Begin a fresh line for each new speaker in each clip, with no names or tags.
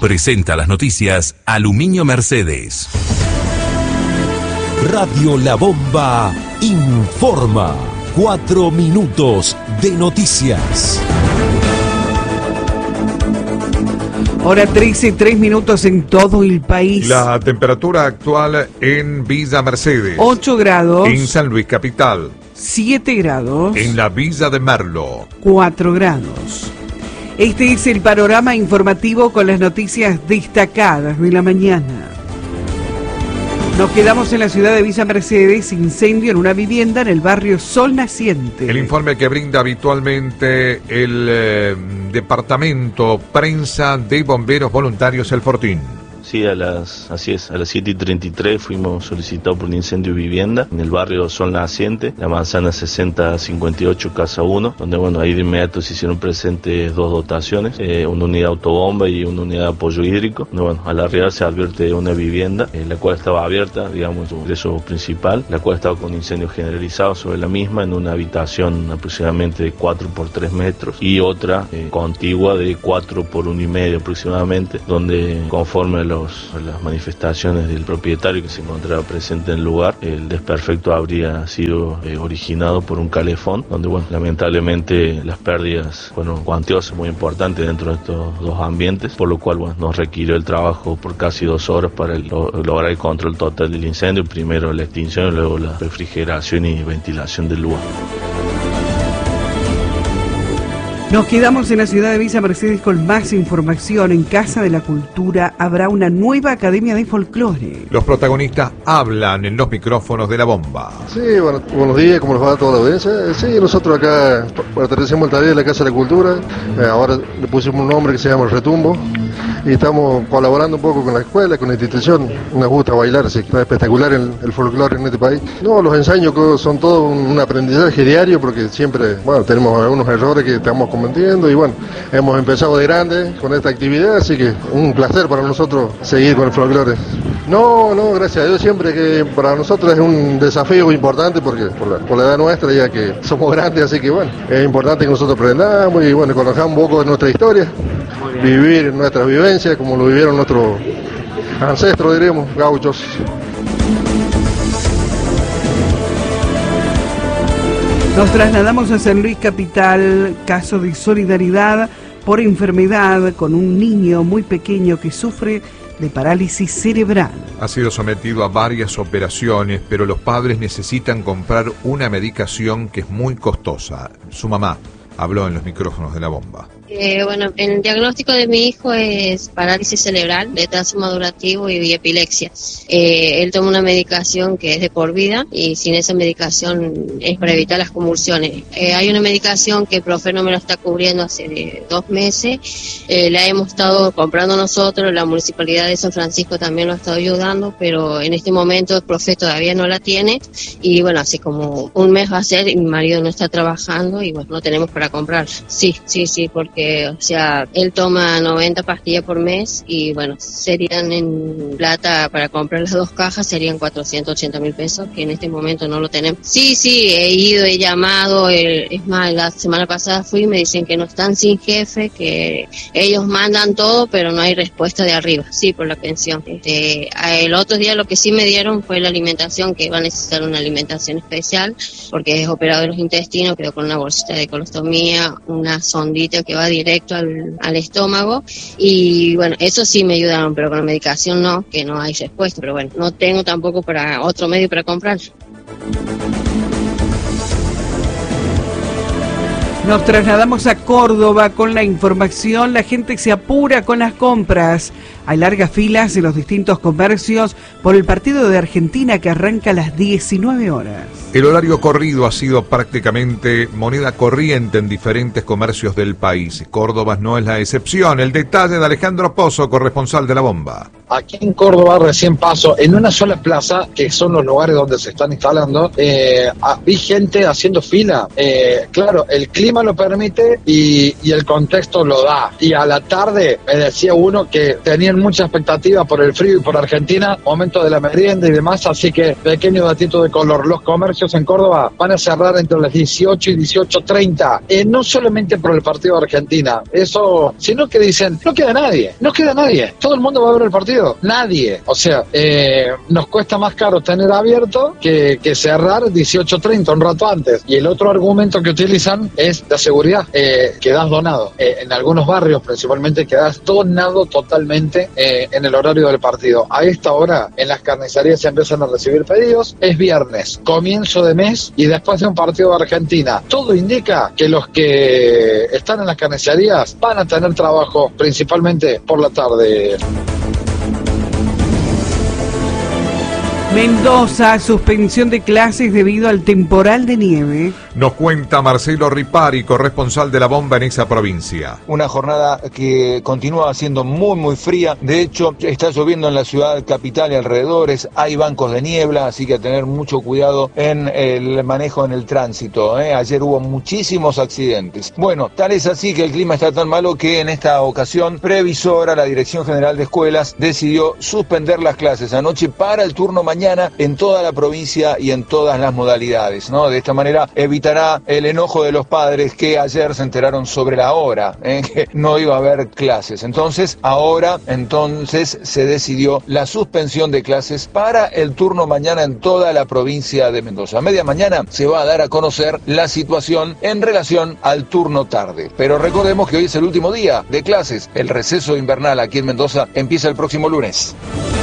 Presenta las noticias Aluminio Mercedes.
Radio La Bomba informa. 4 minutos de noticias.
Hora 13, 3 minutos en todo el país.
La temperatura actual en Villa Mercedes.
8 grados.
En San Luis Capital.
7 grados.
En la Villa de Merlo.
4 grados. Este es el panorama informativo con las noticias destacadas de la mañana. Nos quedamos en la ciudad de Villa Mercedes, incendio en una vivienda en el barrio Sol Naciente.
El informe que brinda habitualmente el Departamento Prensa de Bomberos Voluntarios El Fortín.
Sí, así es, a las 7:33 fuimos solicitados por un incendio de vivienda en el barrio Sol Naciente, la manzana 6058, casa 1, donde ahí de inmediato se hicieron presentes 2 dotaciones, una unidad autobomba y una unidad de apoyo hídrico. Al arribar se advierte una vivienda, la cual estaba abierta, digamos, su ingreso principal, la cual estaba con incendio generalizado sobre la misma en una habitación aproximadamente de 4 por 3 metros y otra contigua de 4 por 1,5 aproximadamente, donde conforme a las manifestaciones del propietario que se encontraba presente en el lugar, el desperfecto habría sido originado por un calefón, donde lamentablemente las pérdidas fueron cuantiosas, muy importantes dentro de estos 2 ambientes, por lo cual nos requirió el trabajo por casi 2 horas para lograr el control total del incendio, primero la extinción y luego la refrigeración y ventilación del lugar.
Nos quedamos en la ciudad de Villa Mercedes con más información. En Casa de la Cultura habrá una nueva academia de folclore.
Los protagonistas hablan en los micrófonos de La Bomba.
Sí, buenos días, ¿cómo les va a toda la audiencia? Sí, nosotros acá pertenecemos al taller de la Casa de la Cultura. Ahora le pusimos un nombre que se llama El Retumbo. Y estamos colaborando un poco con la escuela, con la institución. Nos gusta bailar, así que es espectacular el folclore en este país. No, los ensayos son todo un aprendizaje diario porque siempre, tenemos algunos errores que estamos cometiendo y hemos empezado de grande con esta actividad, así que un placer para nosotros seguir con el folclore. No, gracias a Dios, siempre que para nosotros es un desafío importante porque por la edad nuestra ya que somos grandes, así que es importante que nosotros aprendamos y conozcamos un poco de nuestra historia, vivir nuestras vivencias como lo vivieron nuestros ancestros, diremos, gauchos.
Nos trasladamos a San Luis Capital, caso de solidaridad por enfermedad con un niño muy pequeño que sufre de parálisis cerebral.
Ha sido sometido a varias operaciones, pero los padres necesitan comprar una medicación que es muy costosa. Su mamá habló en los micrófonos de La Bomba.
El diagnóstico de mi hijo es parálisis cerebral, retraso madurativo y epilepsia. Él toma una medicación que es de por vida y sin esa medicación es para evitar las convulsiones. Hay una medicación que el profe no me lo está cubriendo hace 2 meses. La hemos estado comprando nosotros, la Municipalidad de San Francisco también lo ha estado ayudando, pero en este momento el profe todavía no la tiene y así como un mes va a ser y mi marido no está trabajando y no tenemos para comprar. Sí, porque él toma 90 pastillas por mes y serían en plata para comprar las 2 cajas, serían 480.000 pesos, que en este momento no lo tenemos. Sí, he llamado, es más, la semana pasada fui y me dicen que no están sin jefe, que ellos mandan todo, pero no hay respuesta de arriba, sí, por la pensión. El otro día lo que sí me dieron fue la alimentación, que va a necesitar una alimentación especial, porque es operado de los intestinos, quedó con una bolsita de colostomía, una sondita que va directo al estómago y eso sí me ayudaron, pero con la medicación no, que no hay respuesta, pero no tengo tampoco para otro medio para comprar.
Nos trasladamos a Córdoba con la información. La gente se apura con las compras. Hay largas filas en los distintos comercios por el partido de Argentina que arranca a las 19 horas.
El horario corrido ha sido prácticamente moneda corriente en diferentes comercios del país. Córdoba no es la excepción. El detalle de Alejandro Pozo, corresponsal de La Bomba.
Aquí en Córdoba recién paso, en una sola plaza, que son los lugares donde se están instalando, vi gente haciendo fila. Claro, el clima lo permite y el contexto lo da. Y a la tarde me decía uno que tenían tienen mucha expectativa por el frío y por Argentina, momento de la merienda y demás, así que pequeño datito de color, los comercios en Córdoba van a cerrar entre las 18 y 18:30, no solamente por el partido de Argentina, eso, sino que dicen, no queda nadie, todo el mundo va a ver el partido, nadie, o sea, nos cuesta más caro tener abierto que cerrar 18:30, un rato antes, y el otro argumento que utilizan es la seguridad, quedás donado, en algunos barrios principalmente quedás donado totalmente en el horario del partido. A esta hora en las carnicerías se empiezan a recibir pedidos, es viernes, comienzo de mes y después de un partido de Argentina. Todo indica que los que están en las carnicerías van a tener trabajo principalmente por la tarde.
Mendoza, suspensión de clases debido al temporal de nieve.
Nos cuenta Marcelo Ripari, corresponsal de La Bomba en esa provincia.
Una jornada que continúa siendo muy fría. De hecho, está lloviendo en la ciudad capital y alrededores. Hay bancos de niebla, así que a tener mucho cuidado en el manejo en el tránsito. Ayer hubo muchísimos accidentes. Bueno, tal es así que el clima está tan malo que en esta ocasión, previsora, la Dirección General de Escuelas decidió suspender las clases anoche para el turno mañana en toda la provincia y en todas las modalidades, ¿no? De esta manera evitará el enojo de los padres que ayer se enteraron sobre la hora, que no iba a haber clases. Entonces, ahora se decidió la suspensión de clases para el turno mañana en toda la provincia de Mendoza. A media mañana se va a dar a conocer la situación en relación al turno tarde. Pero recordemos que hoy es el último día de clases. El receso invernal aquí en Mendoza empieza el próximo lunes.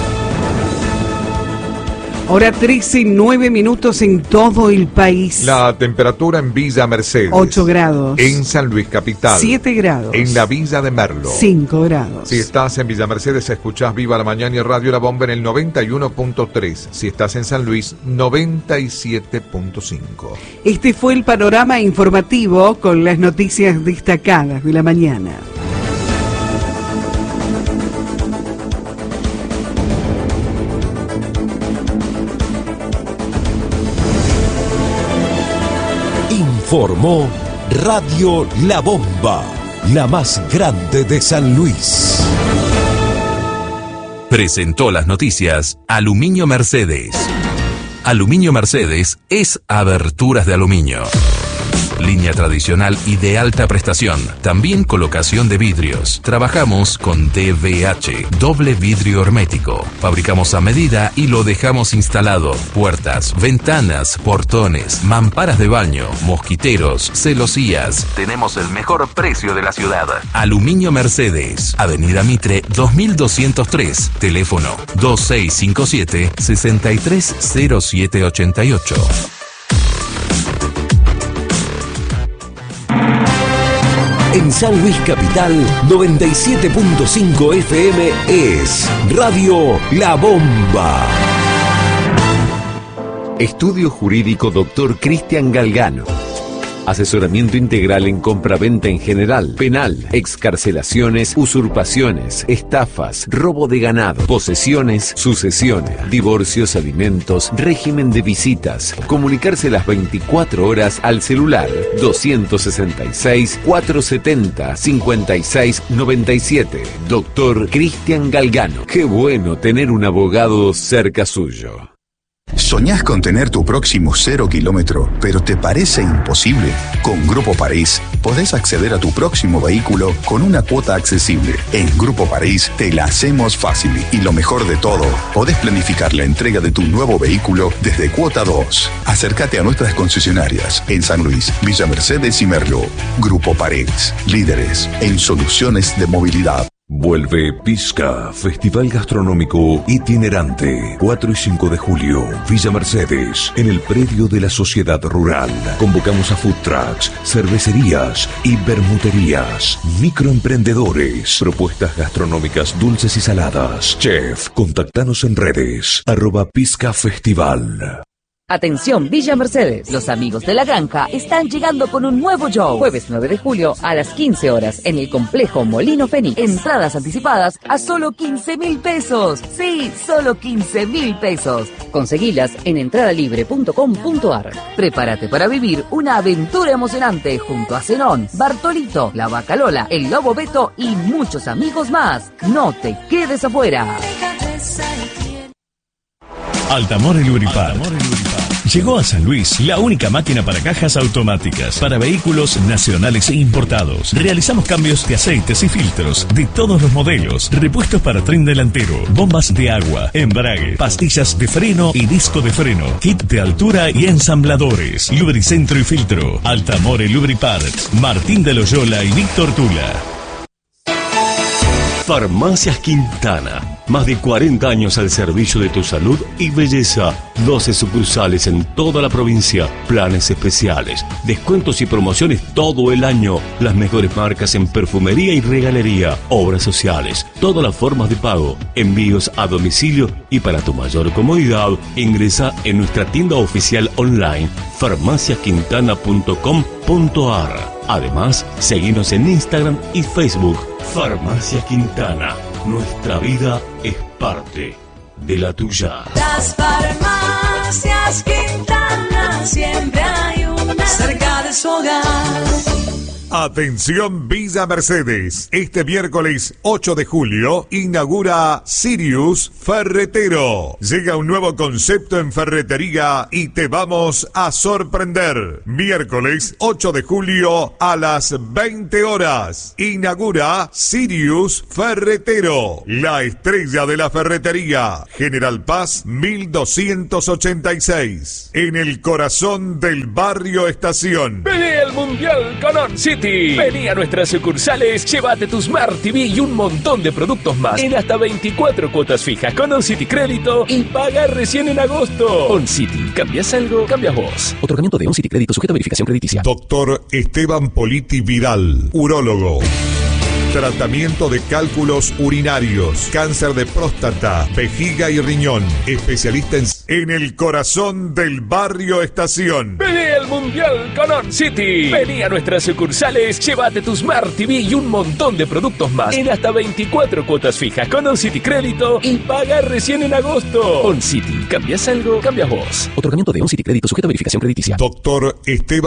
Hora 13:09 en todo el país.
La temperatura en Villa Mercedes.
8 grados.
En San Luis Capital.
7 grados.
En la Villa de Merlo.
5 grados.
Si estás en Villa Mercedes, escuchás Viva la Mañana y Radio La Bomba en el 91.3. Si estás en San Luis, 97.5.
Este fue el panorama informativo con las noticias destacadas de la mañana.
Informó Radio La Bomba, la más grande de San Luis.
Presentó las noticias Aluminio Mercedes. Aluminio Mercedes es aberturas de aluminio. Línea tradicional y de alta prestación. También colocación de vidrios. Trabajamos con DVH, doble vidrio hermético. Fabricamos a medida y lo dejamos instalado. Puertas, ventanas, portones, mamparas de baño, mosquiteros, celosías. Tenemos el mejor precio de la ciudad. Aluminio Mercedes, Avenida Mitre 2203. Teléfono 2657-630788.
En San Luis Capital, 97.5 FM es Radio La Bomba.
Estudio Jurídico Dr. Cristian Galgano. Asesoramiento integral en compra-venta en general, penal, excarcelaciones, usurpaciones, estafas, robo de ganado, posesiones, sucesiones, divorcios, alimentos, régimen de visitas. Comunicarse las 24 horas al celular 266-470-5697. Doctor Cristian Galgano. Qué bueno tener un abogado cerca suyo.
¿Soñás con tener tu próximo 0 kilómetro, pero te parece imposible? Con Grupo París podés acceder a tu próximo vehículo con una cuota accesible. En Grupo París te la hacemos fácil y lo mejor de todo, podés planificar la entrega de tu nuevo vehículo desde cuota 2. Acércate a nuestras concesionarias en San Luis, Villa Mercedes y Merlo. Grupo París, líderes en soluciones de movilidad.
Vuelve Pisca, Festival Gastronómico Itinerante, 4 y 5 de julio, Villa Mercedes, en el predio de la Sociedad Rural. Convocamos a food trucks, cervecerías y bermuterías, microemprendedores, propuestas gastronómicas dulces y saladas. Chef, contactanos en redes, @Pisca Festival.
Atención Villa Mercedes, los amigos de la granja están llegando con un nuevo show. Jueves 9 de julio a las 15 horas en el complejo Molino Fénix. Entradas anticipadas a solo 15.000 pesos. Sí, solo 15.000 pesos. Conseguilas en entradalibre.com.ar. Prepárate para vivir una aventura emocionante junto a Zenón, Bartolito, la Vaca Lola, el Lobo Beto y muchos amigos más. No te quedes afuera.
Altamore Lubripart. Llegó a San Luis la única máquina para cajas automáticas para vehículos nacionales e importados. Realizamos cambios de aceites y filtros de todos los modelos, repuestos para tren delantero, bombas de agua, embrague, pastillas de freno y disco de freno, kit de altura y ensambladores, lubricentro y filtro. Altamore Lubripart, Martín de Loyola y Víctor Tula.
Farmacias Quintana. Más de 40 años al servicio de tu salud y belleza. 12 sucursales en toda la provincia. Planes especiales, descuentos y promociones todo el año. Las mejores marcas en perfumería y regalería. Obras sociales, todas las formas de pago. Envíos a domicilio y para tu mayor comodidad, ingresa en nuestra tienda oficial online farmaciasquintana.com.ar. Además, seguinos en Instagram y Facebook. Farmacia Quintana. Nuestra vida es parte de la tuya.
Las farmacias Quintana, siempre hay una cerca de su hogar.
Atención Villa Mercedes, este miércoles 8 de julio inaugura Sirius Ferretero. Llega un nuevo concepto en ferretería y te vamos a sorprender. Miércoles 8 de julio a las 20 horas. Inaugura Sirius Ferretero, la estrella de la ferretería. General Paz 1286, en el corazón del barrio Estación.
Vení al Mundial con On City. Vení a nuestras sucursales, llévate tu Smart TV y un montón de productos más en hasta 24 cuotas fijas con On City Crédito y paga recién en agosto. On City, ¿cambias algo? Cambias vos.
Otorgamiento de On City Crédito sujeto a verificación crediticia.
Doctor Esteban Politi Vidal, urólogo. Tratamiento de cálculos urinarios, cáncer de próstata, vejiga y riñón. Especialista en el corazón del barrio Estación.
Vení al Mundial con On City. Vení a nuestras sucursales, llévate tu Smart TV y un montón de productos más en hasta 24 cuotas fijas con On City Crédito y paga recién en agosto. On City, ¿cambias algo? Cambias vos.
Otorgamiento de On City Crédito sujeto a verificación crediticia.
Doctor Esteban